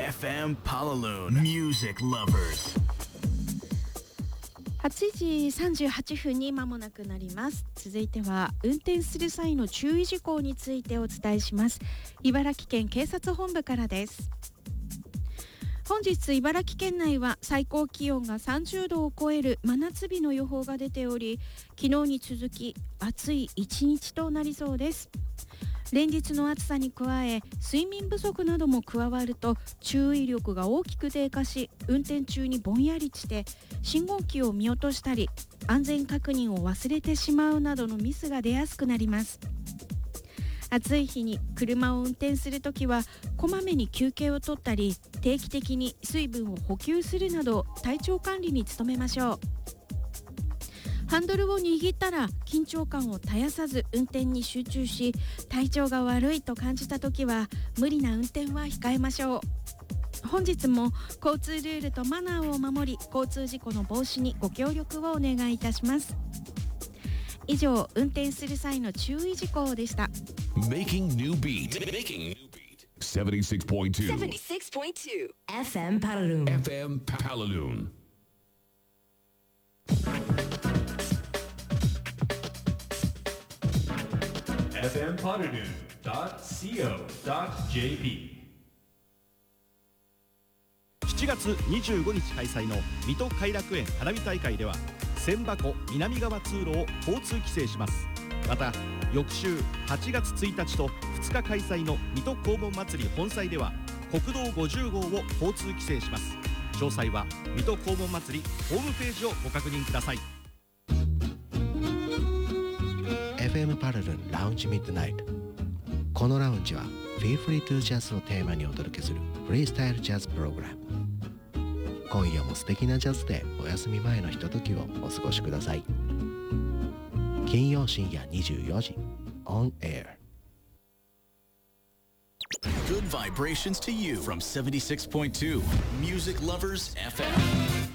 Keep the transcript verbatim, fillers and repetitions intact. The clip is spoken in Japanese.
エフエム Palaloon Music Lovers。 はちじさんじゅうはっぷんに間もなくなります。続いては運転する際の注意事項についてお伝えします。茨城県警察本部からです。本日茨城県内は最高気温がさんじゅうどを超える真夏日の予報が出ており、昨日に続き暑い一日となりそうです。連日の暑さに加え睡眠不足なども加わると注意力が大きく低下し、運転中にぼんやりして信号機を見落としたり安全確認を忘れてしまうなどのミスが出やすくなります。暑い日に車を運転するときはこまめに休憩を取ったり定期的に水分を補給するなど体調管理に努めましょう。ハンドルを握ったら緊張感を絶やさず運転に集中し、体調が悪いと感じたときは無理な運転は控えましょう。本日も交通ルールとマナーを守り、交通事故の防止にご協力をお願いいたします。以上、運転する際の注意事項でした。 Making new beat Making new beat seventy-six point two seventy-six point twoエフエム Palaloon エフエム Palaloon。 エフエム Palaloon ドット シーオー ドット ジェーピー。 しちがつにじゅうごにち開催の水戸偕楽園花火大会では千波湖南側通路を交通規制します。また翌週はちがつついたちとふつか開催の水戸黄門祭り本祭では国道ごじゅうごうを交通規制します。詳細は水戸黄門祭りホームページをご確認ください。 エフエム パラルンラウンジミッドナイト。このラウンジは Feel Free to Jazz をテーマにお届けするフリースタイルジャズプログラム。今夜も素敵なジャズでお休み前のひとときをお過ごしください。金曜深夜にじゅうよじ On Air。 Good vibrations to you from seventy-six point two Music Lovers エフエム